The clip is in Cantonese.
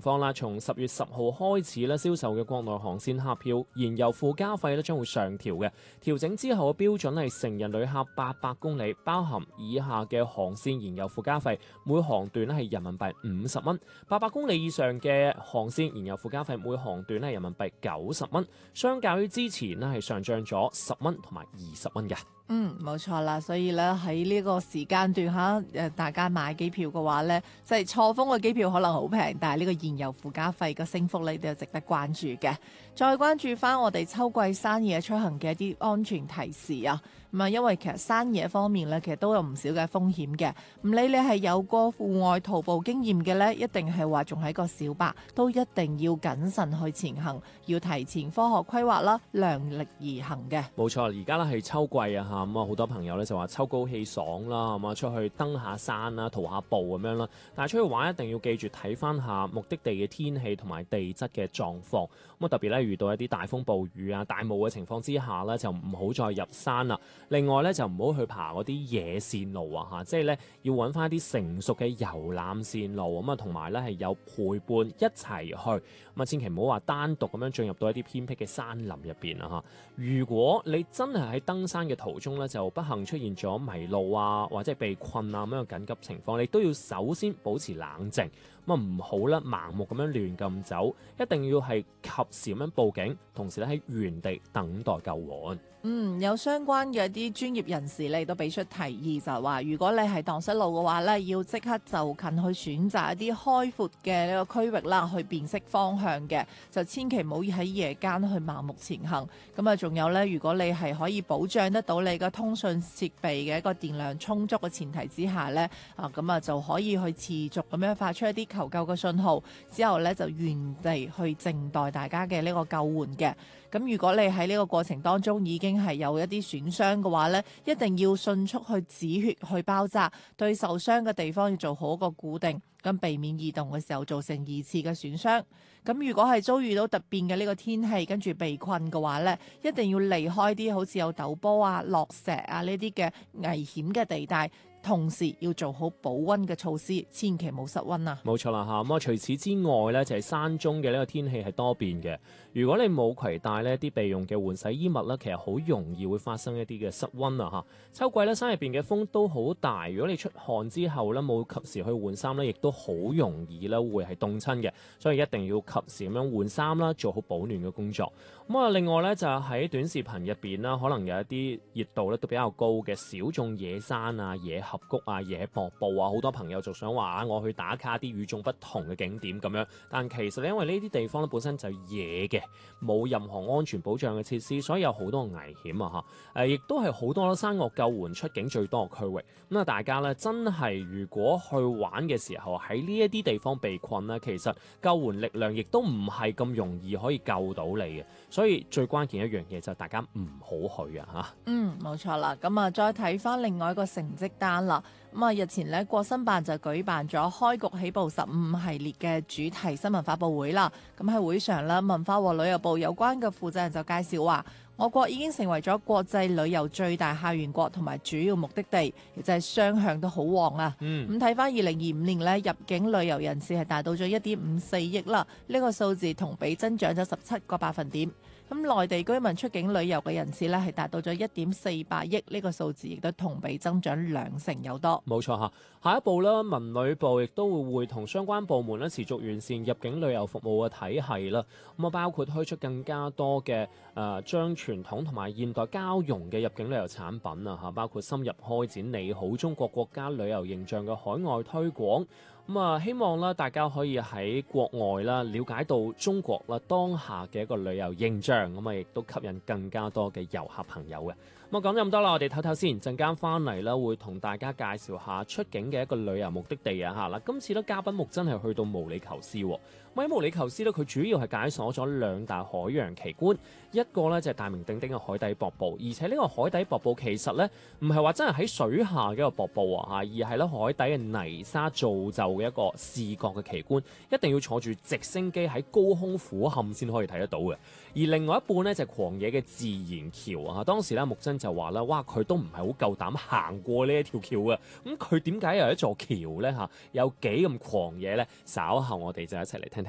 況啦，從10月10號開始咧，銷售嘅國內航線客票燃油附加費咧將會上調嘅。調整之後嘅標準係成人旅客800公里，包含以下嘅航線燃油附加費，每航段咧係人民幣50蚊；800公里以上嘅航線燃油附加費，每航段咧係人民幣90蚊，相較於之前咧係上漲咗10蚊同埋20蚊嘅。 冇錯啦，所以咧喺呢個時間段大家買機票嘅話咧，即係錯峰嘅機票可能好平，但係呢個燃油附加費嘅升幅咧都有值得關注嘅。再關注翻我哋秋季山野出行嘅一啲安全提示啊，因為其實山野方面咧，其實都有唔少嘅風險嘅。唔理你係有過戶外徒步經驗嘅咧，一定係話仲係個小白，都一定要謹慎去前行，要提前科學規劃啦，量力而行嘅。 冇錯，而家咧係秋季啊嚇，咁啊好多朋友咧就話秋高氣爽啦，咁啊出去登下山啦、徒下步咁樣啦。但係出去玩一定要記住睇翻下目的地嘅天氣同埋地質嘅狀況。咁啊特別咧遇到一啲大風暴雨啊、大霧嘅情況之下咧，就唔好再入山啦。另外咧就唔好去爬嗰啲野線路啊嚇，即係咧要揾翻一啲成熟嘅遊覽線路，咁啊同埋咧係有陪伴一齊去，咁啊千祈唔好話單獨咁樣進入到一啲偏僻嘅山林入邊啊嚇。如果你真係喺登山嘅途中咧，就不幸出現咗迷路啊或者係被困啊咁樣嘅緊急情況，你都要首先保持冷靜，咁啊唔好啦盲目咁樣亂咁走，一定要係及時咁樣報警，同時咧喺原地等待救援。 有相關嘅一啲專業人士咧都俾出提議，就係話如果你係蕩失路嘅話咧，要即刻就近去選擇一啲開闊嘅呢個區域啦，去辨識方向嘅，就千祈唔好喺夜間去盲目前行。咁啊，仲有咧，如果你係可以保障得到你嘅通訊設備嘅一個電量充足嘅前提之下咧，咁啊就可以去持續咁樣發出一啲求救嘅信號，之後咧就原地去靜待大家嘅呢個救援嘅。咁如果你喺呢個過程當中已經係有一啲損傷嘅話呢，一定要迅速去止血去包紮，對受傷嘅地方要做好一個固定，咁避免移動嘅時候造成二次嘅損傷。咁如果係遭遇到突變嘅呢個天氣，跟住被困嘅話呢，一定要離開啲好似有陡坡啊、落石啊呢啲嘅危險嘅地帶。同時要做好保溫嘅措施，千祈冇失溫啊！ 冇錯啦嚇，咁啊除此之外咧，就係山中嘅呢個天氣係多變嘅。如果你冇攜帶呢啲備用嘅換洗衣物咧，其實好容易會發生一啲嘅失溫啊嚇。秋季咧山入邊嘅風都好大，如果你出汗之後咧冇及時去換衫咧，亦都好容易咧會係凍親嘅。所以一定要及時咁樣換衫啦，做好保暖嘅工作。咁啊另外咧就喺短視頻入邊啦，可能有一啲熱度咧都比較高嘅小眾野山啊、野峽谷啊、野瀑布啊，好多朋友就想話我去打卡啲與眾不同嘅景點咁樣，但其實因為呢啲地方咧本身就野嘅，冇任何安全保障嘅設施，所以有好多危險啊嚇！亦都係好多山岳救援出境最多嘅區域。咁啊，大家咧真係如果去玩嘅時候喺呢一啲地方被困咧，其實救援力量亦都唔係咁容易可以救到你嘅，所以最關鍵一樣嘢就係大家唔好去啊嚇！ 冇錯啦。咁啊，再睇翻另外一個成績單啦。咁啊，日前咧國新辦就舉辦咗開局起步15系列嘅主題新聞發佈會啦。咁喺會上咧，文化和旅遊部有關嘅負責人就介紹話，我國已經成為咗國際旅遊最大客源國同埋主要目的地，亦就係雙向都好旺啊。咁睇翻2025年咧，入境旅遊人次係達到咗1.54億啦，呢個數字同比增長咗17個百分點。咁內地居民出境旅遊嘅人次咧係達到咗1.48億，呢個數字亦都同比增長2成有多。 冇錯嚇，下一步啦，文旅部亦都會同相關部門咧持續完善入境旅遊服務嘅體系啦。咁啊，包括推出更加多嘅將傳統同埋現代交融嘅入境旅遊產品啊嚇，包括深入開展你好中國國家旅遊形象嘅海外推廣。咁啊，希望啦大家可以喺國外啦了解到中國啦當下嘅一個旅遊形象，咁啊亦都吸引更加多嘅遊客朋友嘅。咁啊講咗咁多啦，我哋唞唞先，陣間翻嚟啦會同大家介紹下出境嘅一個旅遊目的地啊嚇嗱。今次咧嘉賓目真係去到毛里求斯喎。喺毛里求斯咧，佢主要係解鎖咗2大海洋奇觀，一個咧就係大名鼎鼎嘅海底瀑布，而且呢個海底瀑布其實咧唔係話真係喺水下嘅一個瀑布啊嚇，而係咧海底嘅泥沙造就嘅一個視覺嘅奇觀，一定要坐住直升機喺高空俯瞰先可以睇得到嘅。而另外一半咧就係狂野嘅自然橋啊，當時咧木真就話啦，哇佢都唔係好夠膽行過呢一條橋啊，咁佢點解有一座橋咧嚇，有幾咁狂野咧？稍後我哋就一齊嚟聽聽。